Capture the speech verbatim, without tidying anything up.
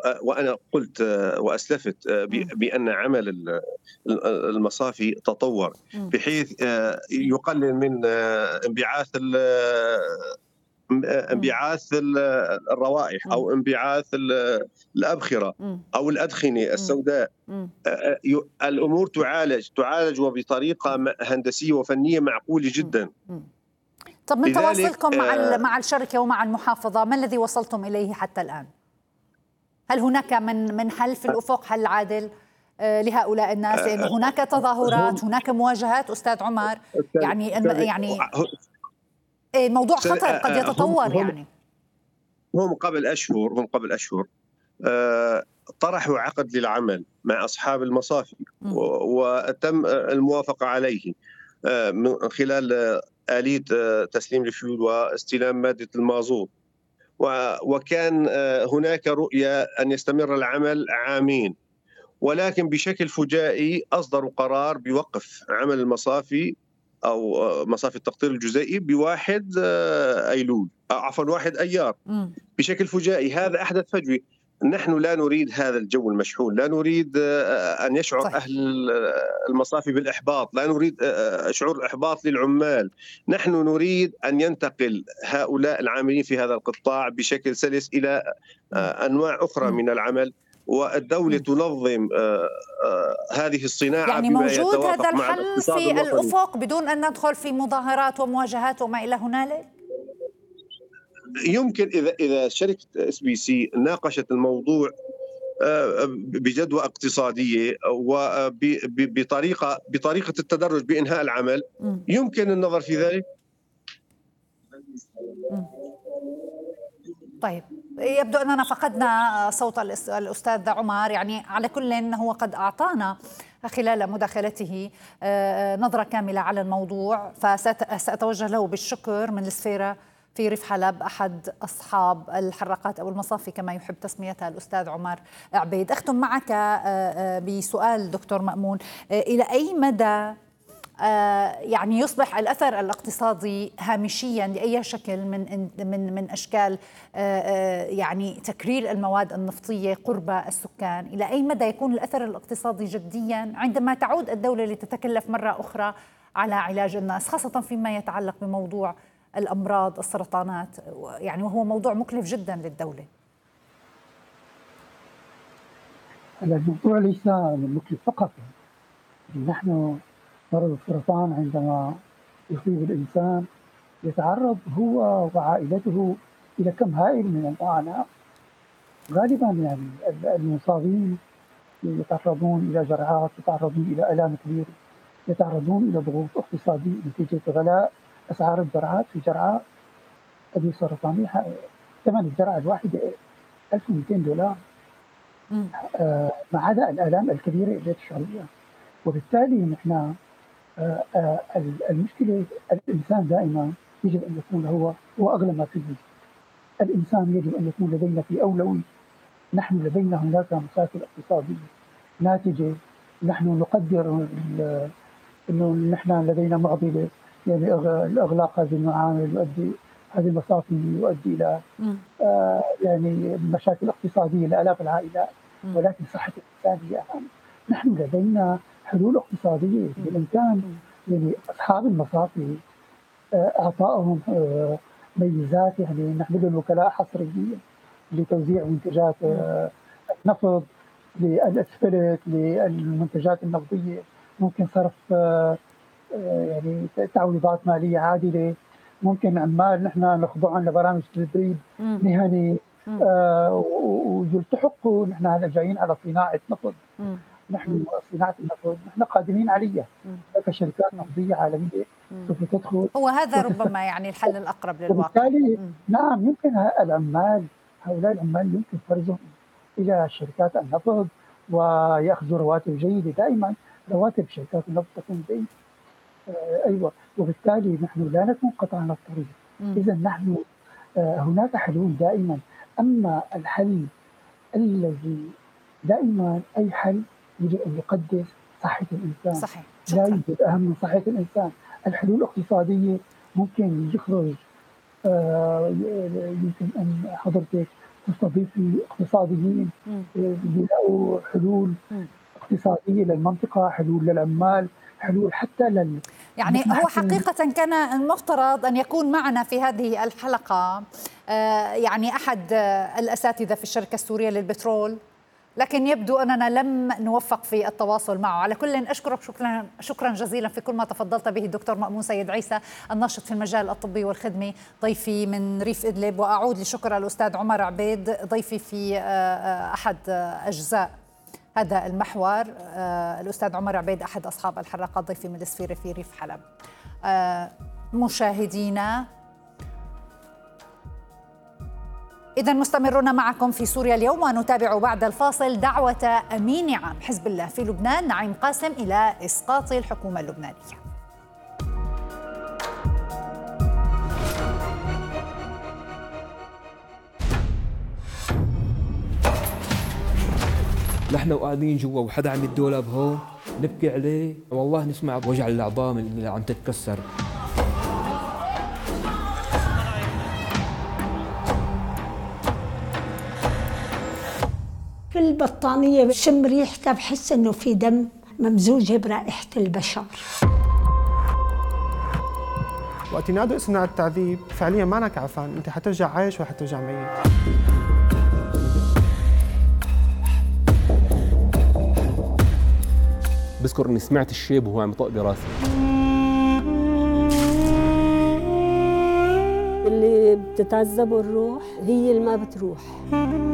وأنا قلت وأسلفت إمم. بأن عمل ال المصافي تطور إمم. بحيث يقلل من انبعاث ال إمم. انبعاث ال الروائح إمم. أو انبعاث ال الأبخرة إمم. أو الأدخنة إمم. السوداء. إمم. آآ ي الأمور تعالج، تعالج وبطريقة م هندسية وفنية معقولة إمم. جدًا. إمم. طب من لذلك تواصلكم مع ال آآ مع الشركة ومع المحافظة، ما الذي وصلتم إليه حتى الآن؟ هل هناك من من حل في الأفق، حل عادل آآ لهؤلاء الناس؟ لأنه آآ هناك هم تظاهرات، هناك مواجهات أستاذ عمر، أستاذ يعني الم أستاذ يعني ه آآ الموضوع أستاذ خطر، قد آآ هم يتطور هم يعني. هم قبل أشهر هم قبل أشهر آآ طرحوا عقد للعمل مع أصحاب المصافي و إمم. وتم الموافقة عليه آآ من خلال آلية تسليم الفيول واستلام مادة المازوت. و وكان آآ هناك رؤية أن يستمر العمل عامين، ولكن بشكل فجائي أصدروا قرار بوقف عمل المصافي أو مصافي التقطير الجزيئي بواحد أيلول أو عفوًا واحد أيار إمم. بشكل فجائي. هذا أحدث فجوة. نحن لا نريد هذا الجو المشحون، لا نريد أن يشعر صحيح. أهل المصافي بالإحباط، لا نريد شعور الإحباط للعمال. نحن نريد أن ينتقل هؤلاء العاملين في هذا القطاع بشكل سلس إلى إمم. أنواع أخرى إمم. من العمل، والدولة إمم. تنظم آآ آآ هذه الصناعة يعني بما موجود هذا يتوافق مع الحل الاقتصاد في الوطني. الأفق بدون أن ندخل في مظاهرات ومواجهات وما إلى هنالك؟ يمكن إذا إذا شركة إس بي سي ناقشت الموضوع آآ بجدوى اقتصادية وب ب بطريقة بطريقة التدرج بإنهاء العمل، إمم. يمكن النظر في ذلك. إمم. طيب، يبدو أننا فقدنا صوت الأس الأستاذ عمر، يعني على كلٍ هو قد أعطانا خلال مداخلته آآ نظرة كاملة على الموضوع، فست سأتوجه له بالشكر من السفيرة في ريف حلب، أحد أصحاب الحراقات أو المصافي كما يحب تسميتها الأستاذ عمر عبيد. أختم معك بسؤال دكتور مأمون، إلى أي مدى يعني يصبح الأثر الاقتصادي هامشيا لأي شكل من من من أشكال يعني تكرير المواد النفطية قرب السكان؟ إلى أي مدى يكون الأثر الاقتصادي جديا عندما تعود الدولة لتتكلف مرة أخرى على علاج الناس، خاصة فيما يتعلق بموضوع الأمراض السرطانات، يعني وهو موضوع مكلف جدا للدولة؟ الموضوع ليس مكلف فقط. نحن مرض السرطان عندما يصيب الإنسان يتعرض هو وعائلته إلى كم هائل من المعاناة. غالبا يعني المصابين يتعرضون إلى جرعات، يتعرضون إلى آلام كبيرة، يتعرضون إلى ضغوط اقتصادية نتيجة غلاء أسعار الجرعات. في جرعات أدوية سرطانية ثمن الجرعة الواحدة ألف ومئتين دولار، آه ما عدا الآلام الكبيرة التي تشعر بها. وبالتالي نحن آه آه المشكلة الإنسان دائما يجب أن يكون هو هو أغلى ما فيه. الإنسان يجب أن يكون لدينا في أولوية. نحن لدينا هناك مشاكل اقتصادية ناتجة. نحن نقدر أنه نحن لدينا معضلة، يعني الإغلاق هذه المعامل يؤدي، هذه المصافي يؤدي إلى آه يعني مشاكل اقتصادية لآلاف العائلات، ولكن صحة الإنسان هي أهم. نحن لدينا حلول اقتصادية بالإمكان يعني أصحاب المصافي إعطائهم آه ميزات، يعني نعمل الوكلاء حصريين لتوزيع منتجات آه النفط، للأسفلت، للمنتجات النفطية. ممكن صرف آه يعني تعويضات مالية عادلة. ممكن عمال نحن نخضعهم لبرامج تدريب مهني آه ويلتحقوا. نحن هذا جايين على صناعة نفط، نحن صناعة النفط نحن قادمين عليها. هناك شركات نفطية عالمية سوف تدخل، هو هذا ربما يعني الحل الأقرب للواقع. وبالتالي نعم يمكن العمال، هؤلاء العمال يمكن فرزهم إلى شركات النفط ويأخذوا رواتب جيدة. دائما رواتب شركات النفط تكون جيدة. آه أيوة، وبالتالي نحن لا نكون قطعنا الطريق. إذا نحن آه هناك حلول دائما. أما الحل الذي دائما أي حل يجب أن يقدس صحة الإنسان. صحيح. لا يوجد أهم من صحة الإنسان. الحلول الاقتصادية ممكن يخرج آه يمكن أن حضرتك تستضيفي اقتصاديين يلاقوا حلول اقتصادية للمنطقة، حلول للعمال، حلول حتى لل يعني هو حقيقة كان المفترض أن يكون معنا في هذه الحلقة يعني أحد الأساتذة في الشركة السورية للبترول، لكن يبدو أننا لم نوفق في التواصل معه. على كل أشكرك شكرا شكرا جزيلا في كل ما تفضلت به الدكتور مأمون سيد عيسى، الناشط في المجال الطبي والخدمي، ضيفي من ريف إدلب. وأعود لشكر الأستاذ عمر عبيد، ضيفي في أحد أجزاء هذا المحور. الأستاذ عمر عبيد أحد أصحاب الحراقات، ضيفي من السفيرة في ريف حلب. مشاهدينا، إذن مستمرون معكم في سوريا اليوم، ونتابع بعد الفاصل دعوة أمين عام حزب الله في لبنان نعيم قاسم إلى إسقاط الحكومة اللبنانية. نحن وقاعدين جوا وحدا عم يدولب هون نبكي عليه، والله نسمع بوجع العظام اللي عم تتكسر. في البطانية بشم ريحتها بحس انه في دم ممزوجة برائحة البشر. وقت ينادوا اسمنا على التعذيب فعليا ما انك عفان، انت حترجع عايش وحترجع ميت. بذكر اني سمعت الشيب وهو عم يطق براسي. اللي بتتعذب الروح هي اللي ما بتروح.